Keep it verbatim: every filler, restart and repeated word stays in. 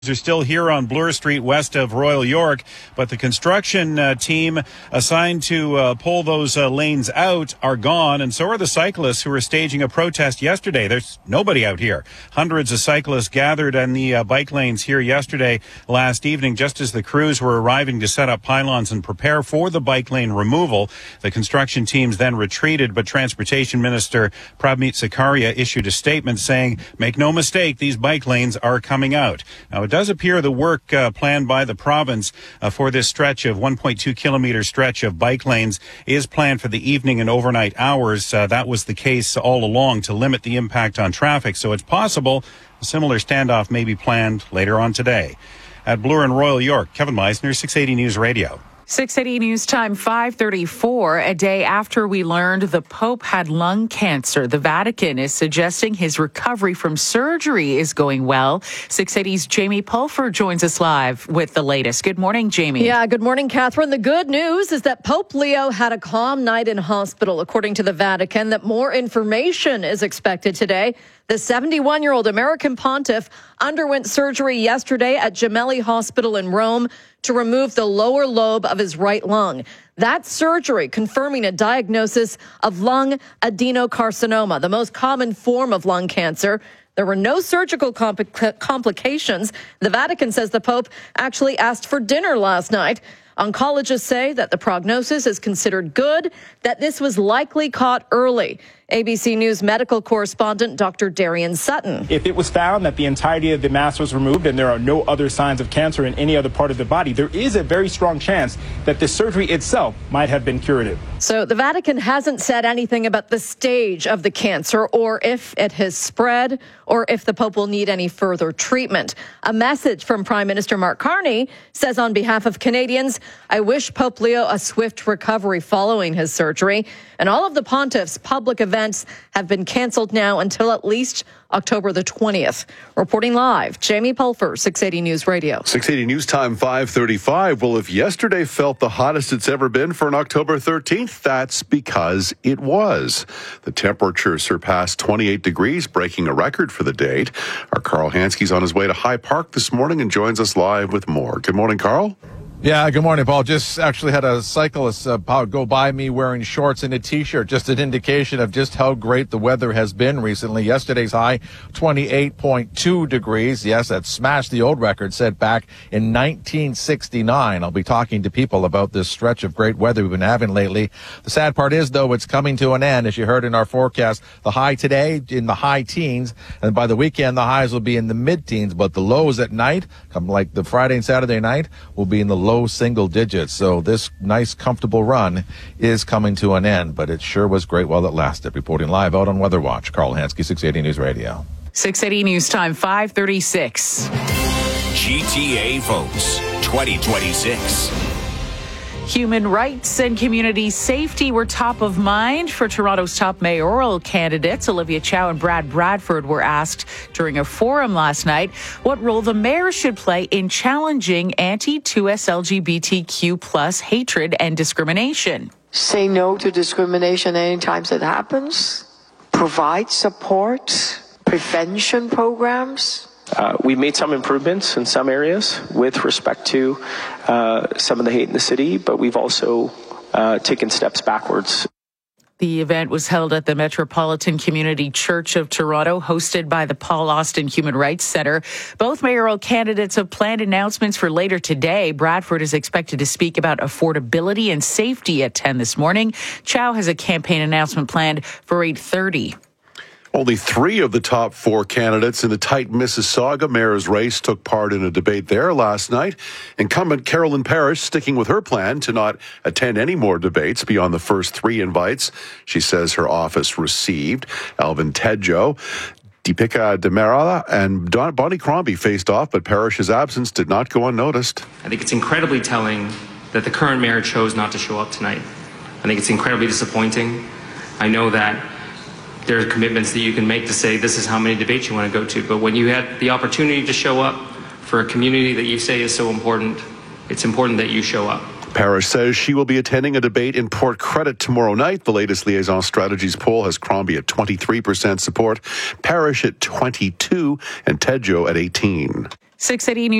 They're still here on Bloor Street west of Royal York, but the construction uh, team assigned to uh, pull those uh, lanes out are gone, and so are the cyclists who were staging a protest yesterday. There's nobody out here. Hundreds of cyclists gathered on the uh, bike lanes here yesterday last evening just as the crews were arriving to set up pylons and prepare for the bike lane removal. The construction teams then retreated, but Transportation Minister Prabmeet Sarkaria issued a statement saying, "Make no mistake, these bike lanes are coming out." Now, it does appear the work uh, planned by the province uh, for this stretch of one point two kilometer stretch of bike lanes is planned for the evening and overnight hours. Uh, that was the case all along to limit the impact on traffic. So it's possible a similar standoff may be planned later on today. At Bloor and Royal York, Kevin Meisner, six eighty News Radio. six eighty News Time, five thirty-four, a day after we learned the Pope had lung cancer. The Vatican is suggesting his recovery from surgery is going well. six eighty's Jamie Pulfer joins us live with the latest. Good morning, Jamie. Yeah, good morning, Catherine. The good news is that Pope Leo had a calm night in hospital, according to the Vatican, that more information is expected today. The seventy-one-year-old American pontiff underwent surgery yesterday at Gemelli Hospital in Rome to remove the lower lobe of his right lung. That surgery confirming a diagnosis of lung adenocarcinoma, the most common form of lung cancer. There were no surgical compl- complications. The Vatican says the Pope actually asked for dinner last night. Oncologists say that the prognosis is considered good, that this was likely caught early. A B C News medical correspondent Doctor Darian Sutton. If it was found that the entirety of the mass was removed and there are no other signs of cancer in any other part of the body, there is a very strong chance that the surgery itself might have been curative. So the Vatican hasn't said anything about the stage of the cancer or if it has spread or if the Pope will need any further treatment. A message from Prime Minister Mark Carney says, on behalf of Canadians, I wish Pope Leo a swift recovery following his surgery. And all of the pontiff's public events have been canceled now until at least October the twentieth. Reporting live, Jamie Pulfer, six eighty News Radio. six eighty News Time, five thirty-five. Well, if yesterday felt the hottest it's ever been for an October thirteenth, that's because it was. The temperature surpassed twenty-eight degrees, breaking a record for the date. Our Carl Hanske's on his way to High Park this morning and joins us live with more. Good morning, Carl. Yeah, good morning, Paul. Just actually had a cyclist uh, go by me wearing shorts and a T-shirt, just an indication of just how great the weather has been recently. Yesterday's high, twenty-eight point two degrees. Yes, that smashed the old record set back in nineteen sixty-nine. I'll be talking to people about this stretch of great weather we've been having lately. The sad part is, though, it's coming to an end. As you heard in our forecast, the high today in the high teens, and by the weekend, the highs will be in the mid-teens, but the lows at night, come like the Friday and Saturday night, will be in the low low single digits. So this nice, comfortable run is coming to an end, but it sure was great while it lasted. Reporting live out on Weather Watch, Carl Hansky, six eighty News Radio. six eighty News Time, five thirty-six. G T A votes twenty twenty-six. Human rights and community safety were top of mind for Toronto's top mayoral candidates. Olivia Chow and Brad Bradford were asked during a forum last night what role the mayor should play in challenging anti-two S L G B T Q plus hatred and discrimination. Say no to discrimination anytime it happens. Provide support, prevention programs. Uh, we made some improvements in some areas with respect to uh, some of the hate in the city, but we've also uh, taken steps backwards. The event was held at the Metropolitan Community Church of Toronto, hosted by the Paul Austin Human Rights Centre. Both mayoral candidates have planned announcements for later today. Bradford is expected to speak about affordability and safety at ten this morning. Chow has a campaign announcement planned for eight thirty. Only three of the top four candidates in the tight Mississauga mayor's race took part in a debate there last night. Incumbent Carolyn Parrish sticking with her plan to not attend any more debates beyond the first three invites she says her office received. Alvin Tedjo, Deepika Demerala, and Don, Bonnie Crombie faced off, but Parrish's absence did not go unnoticed. I think it's incredibly telling that the current mayor chose not to show up tonight. I think it's incredibly disappointing. I know that there are commitments that you can make to say this is how many debates you want to go to, but when you had the opportunity to show up for a community that you say is so important, it's important that you show up. Parrish says she will be attending a debate in Port Credit tomorrow night. The latest Liaison Strategies poll has Crombie at twenty-three percent support, Parrish at twenty-two, and Tedjo at eighteen. six eighty News.